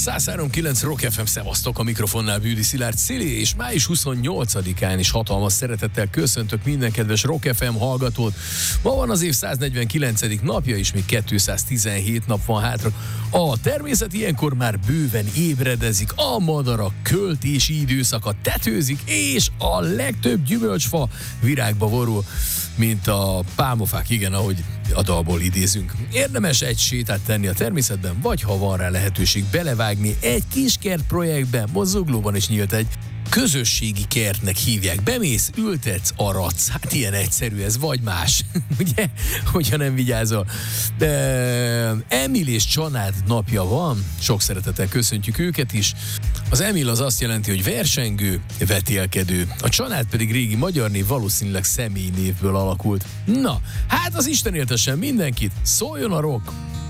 103.9 Rock FM, szevasztok, a mikrofonnál Bűdi Szilárd Szili, és május 28-án is hatalmas szeretettel köszöntök minden kedves Rock FM hallgatót. Ma van az év 149. napja, és még 217 nap van hátra. A természet ilyenkor már bőven ébredezik, a madarak költési időszaka tetőzik, és a legtöbb gyümölcsfa virágba vorul, mint a pálmafák, igen, ahogy a dalból idézünk. Érdemes egy sétát tenni a természetben, vagy ha van rá lehetőség belevágni egy kis kert projektbe. Most Zuglóban is nyílt egy közösségi kertnek hívják. Bemész, ültetsz, aradsz. Hát ilyen egyszerű ez, vagy más. Ugye? Hogyha nem vigyázol. De Emil és Csanád napja van. Sok szeretettel köszöntjük őket is. Az Emil az azt jelenti, hogy versengő, vetélkedő. A Csanád pedig régi magyar név, valószínűleg személynévből alakult. Na, hát az Isten éltessen mindenkit. Szóljon a rock!